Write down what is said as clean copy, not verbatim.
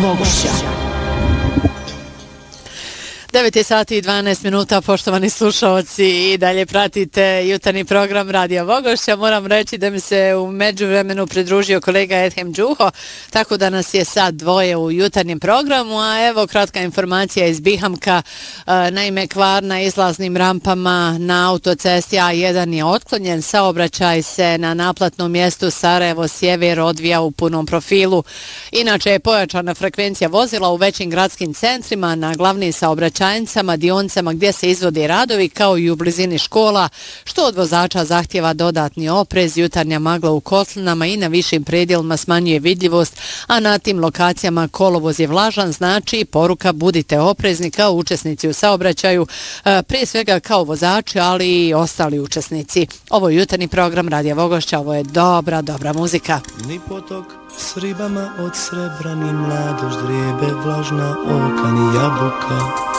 Vogošća. 9 sati i 12 minuta, poštovani slušalci, i dalje pratite jutarnji program Radio Vogošća. Moram reći da mi se u međuvremenu pridružio kolega Edhem Đuho, tako da nas je sad dvoje u jutarnjem programu, a evo kratka informacija iz Bihamka. Naime, kvar na izlaznim rampama na autocesti A1 je otklonjen, saobraćaj se na naplatnom mjestu Sarajevo Sjever odvija u punom profilu. Inače je pojačana frekvencija vozila u većim gradskim centrima, na glavnim saobraćajnicama, dionicama gdje se izvode radovi, kao i u blizini škola, što od vozača zahtjeva dodatni oprez. Jutarnja magla u kotlinama i na višim predjelima smanjuje vidljivost, a na tim lokacijama kolovoz je vlažan, znači poruka budite oprezni kao učesnici u saobraćaju, prije svega kao vozači, ali i ostali učesnici. Ovo je jutarnji program Radija Vogošća, ovo je dobra muzika. Ni potok s ribama od srebra, ni mladost drijebe vlažna, oka ni jabuka.